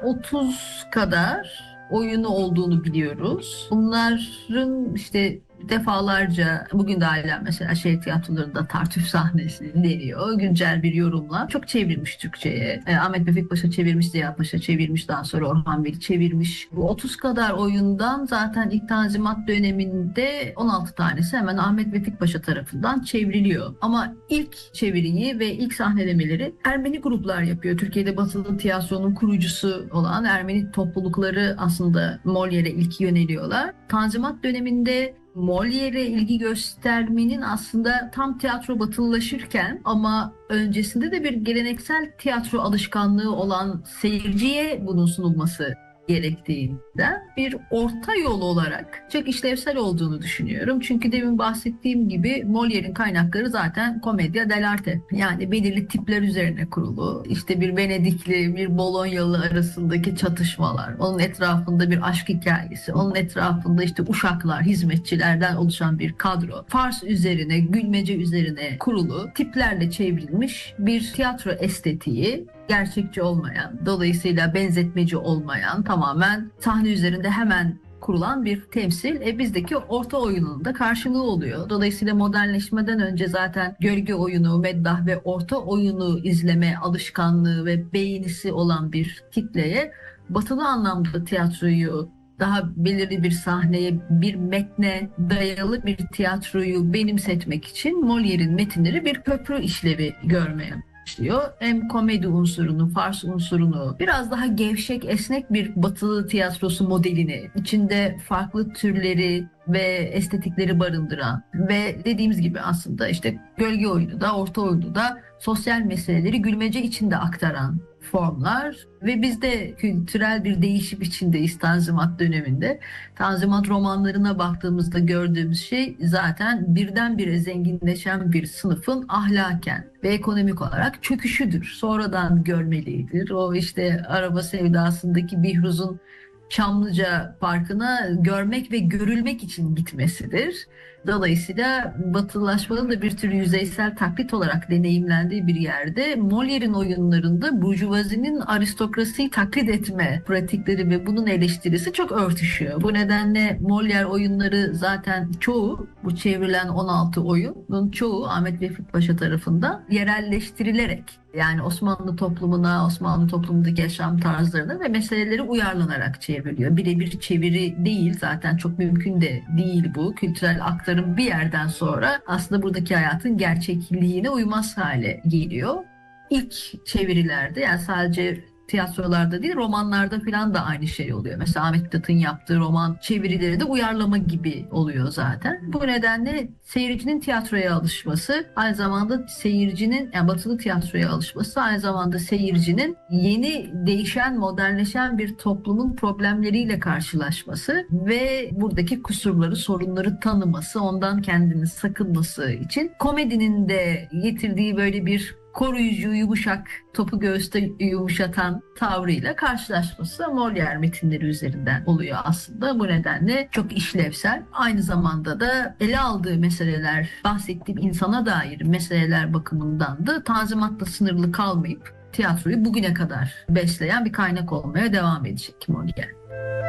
30 kadar oyunu olduğunu biliyoruz. Bunların işte defalarca bugün de hala mesela şehir tiyatrolarında tartüf sahnesi deniyor. Güncel bir yorumla. Çok çevrilmiş Türkçe'ye. Ahmet Vefik Paşa çevirmiş, Ziya Paşa çevirmiş, daha sonra Orhan Veli çevirmiş. Bu 30 kadar oyundan zaten ilk Tanzimat döneminde 16 tanesi hemen Ahmet Vefik Paşa tarafından çevriliyor. Ama ilk çeviriyi ve ilk sahnelemeleri Ermeni gruplar yapıyor. Türkiye'de Batılı tiyatronun kurucusu olan Ermeni toplulukları aslında Molière'e ilk yöneliyorlar. Tanzimat döneminde Molière'e ilgi göstermenin aslında tam tiyatro batılılaşırken ama öncesinde de bir geleneksel tiyatro alışkanlığı olan seyirciye bunun sunulması gerektiğinden bir orta yol olarak çok işlevsel olduğunu düşünüyorum. Çünkü demin bahsettiğim gibi Molière'in kaynakları zaten komedya dell'arte. Yani belirli tipler üzerine kurulu. İşte bir Venedikli, bir Bolonyalı arasındaki çatışmalar, onun etrafında bir aşk hikayesi, onun etrafında işte uşaklar, hizmetçilerden oluşan bir kadro. Fars üzerine, gülmece üzerine kurulu tiplerle çevrilmiş bir tiyatro estetiği, gerçekçi olmayan, dolayısıyla benzetmeci olmayan, tamamen sahne üzerinde hemen kurulan bir temsil. Bizdeki orta oyunun da karşılığı oluyor. Dolayısıyla modernleşmeden önce zaten gölge oyunu, meddah ve orta oyunu izleme alışkanlığı ve beğenisi olan bir kitleye batılı anlamda tiyatroyu daha belirli bir sahneye, bir metne dayalı bir tiyatroyu benimsetmek için Molière'in metinleri bir köprü işlevi görmeye başlıyor. Hem komedi unsurunu, fars unsurunu, biraz daha gevşek, esnek bir batılı tiyatrosu modelini, içinde farklı türleri ve estetikleri barındıran ve dediğimiz gibi aslında işte gölge oyunu da, orta oyunu da sosyal meseleleri gülmece içinde aktaran formlar ve biz de kültürel bir değişim içindeyiz Tanzimat döneminde. Tanzimat romanlarına baktığımızda gördüğümüz şey zaten birdenbire zenginleşen bir sınıfın ahlaken ve ekonomik olarak çöküşüdür. Sonradan görmelidir. O işte araba sevdasındaki Bihruz'un Çamlıca Parkı'na görmek ve görülmek için gitmesidir. Dolayısıyla batılılaşmanın da bir tür yüzeysel taklit olarak deneyimlendiği bir yerde Molière'in oyunlarında burjuvazinin aristokrasiyi taklit etme pratikleri ve bunun eleştirisi çok örtüşüyor. Bu nedenle Molière oyunları zaten çoğu, bu çevrilen 16 oyunun çoğu Ahmet Vefik Paşa tarafından yerelleştirilerek, yani Osmanlı toplumuna, Osmanlı toplumundaki yaşam tarzlarına ve meseleleri uyarlanarak çevriliyor. Birebir çeviri değil, zaten çok mümkün de değil bu. Kültürel aktarım bir yerden sonra aslında buradaki hayatın gerçekliğine uymaz hale geliyor. İlk çevirilerde, yani sadece tiyatrolarda değil, romanlarda falan da aynı şey oluyor. Mesela Ahmet Mithat'ın yaptığı roman çevirileri de uyarlama gibi oluyor zaten. Bu nedenle seyircinin tiyatroya alışması, aynı zamanda seyircinin, yani batılı tiyatroya alışması, aynı zamanda seyircinin yeni, değişen, modernleşen bir toplumun problemleriyle karşılaşması ve buradaki kusurları, sorunları tanıması, ondan kendini sakınması için komedinin de getirdiği böyle bir koruyucu, yumuşak, topu göğüste yumuşatan tavrıyla karşılaşması Molière metinleri üzerinden oluyor aslında. Bu nedenle çok işlevsel. Aynı zamanda da ele aldığı meseleler, bahsettiğim insana dair meseleler bakımından da Tanzimat'la sınırlı kalmayıp tiyatroyu bugüne kadar besleyen bir kaynak olmaya devam edecek Molière.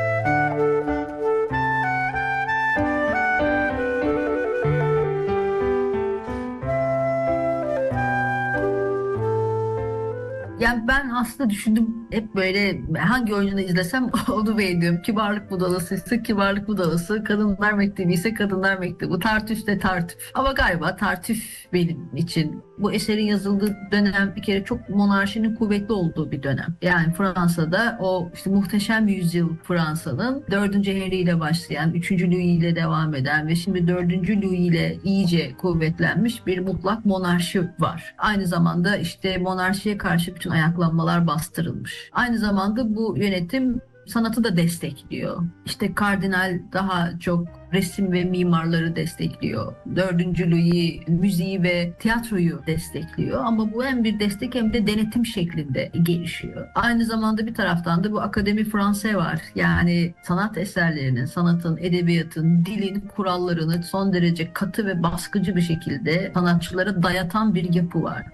Yani ben aslında düşündüm, hep böyle hangi oyununu izlesem onu beğeniyorum. Kibarlık Budalası ise Kibarlık Budalası, Kadınlar Mektebi ise Kadınlar Mektebi, Tartüf de Tartüf. Ama galiba Tartüf benim için. Bu eserin yazıldığı dönem bir kere çok monarşinin kuvvetli olduğu bir dönem. Yani Fransa'da o işte muhteşem yüzyıl Fransa'nın 4. Henry ile başlayan, 3. Louis ile devam eden ve şimdi 4. Louis ile iyice kuvvetlenmiş bir mutlak monarşi var. Aynı zamanda işte monarşiye karşı bütün ayaklanmalar bastırılmış. Aynı zamanda bu yönetim sanatı da destekliyor. İşte kardinal daha çok resim ve mimarları destekliyor. 4. Louis müziği ve tiyatroyu destekliyor. Ama bu hem bir destek hem de denetim şeklinde gelişiyor. Aynı zamanda bir taraftan da bu Akademi Française var. Yani sanat eserlerinin, sanatın, edebiyatın, dilin kurallarını son derece katı ve baskıcı bir şekilde sanatçılara dayatan bir yapı var.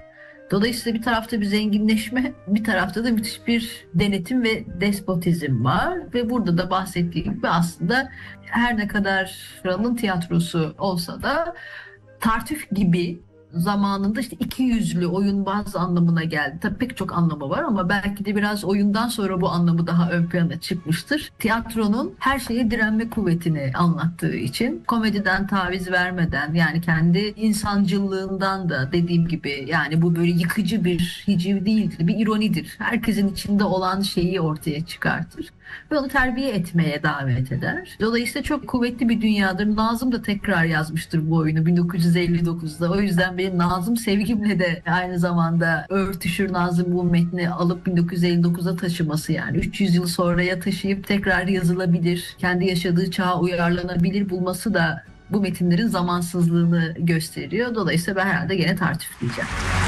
Dolayısıyla bir tarafta bir zenginleşme, bir tarafta da müthiş bir denetim ve despotizm var. Ve burada da bahsettiğim gibi aslında her ne kadar kralın tiyatrosu olsa da Tartüf gibi zamanında işte iki yüzlü oyunbaz anlamına geldi. Tabii pek çok anlamı var ama belki de biraz oyundan sonra bu anlamı daha ön plana çıkmıştır. Tiyatronun her şeye direnme kuvvetini anlattığı için komediden taviz vermeden, yani kendi insancılığından da dediğim gibi, yani bu böyle yıkıcı bir hiciv değildir, bir ironidir. Herkesin içinde olan şeyi ortaya çıkartır ve onu terbiye etmeye davet eder. Dolayısıyla çok kuvvetli bir dünyadır. Nazım da tekrar yazmıştır bu oyunu 1959'da. O yüzden benim Nazım sevgimle de aynı zamanda örtüşür. Nazım bu metni alıp 1959'a taşıması, yani 300 yıl sonraya taşıyıp tekrar yazılabilir, kendi yaşadığı çağa uyarlanabilir bulması da bu metinlerin zamansızlığını gösteriyor. Dolayısıyla ben herhalde gene Tartüf diyeceğim.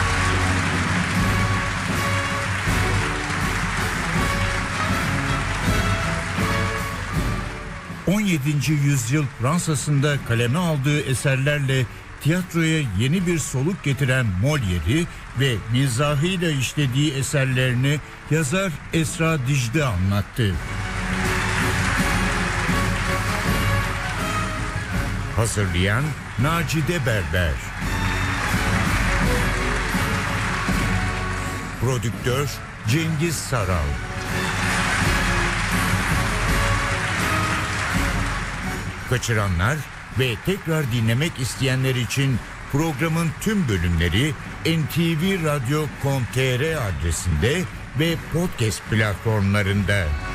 17. yüzyıl Fransa'sında kaleme aldığı eserlerle tiyatroya yeni bir soluk getiren Molière'i ve mizahıyla işlediği eserlerini yazar Esra Dicle anlattı. Hazırlayan Nacide Berber. Prodüktör Cengiz Saral. Kaçıranlar ve tekrar dinlemek isteyenler için programın tüm bölümleri ntvradio.com.tr adresinde ve podcast platformlarında.